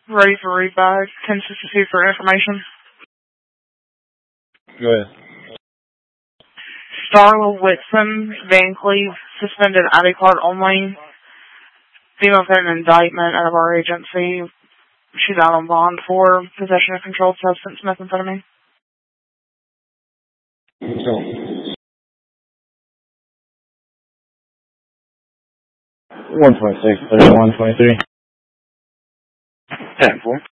Ready for read by 1062 for information. Go ahead. Starla Whitson, Van Cleve, suspended ID card only. Female had an indictment out of our agency. She's out on bond for possession of controlled substance, methamphetamine. So, 126, 31, 23. 10-4.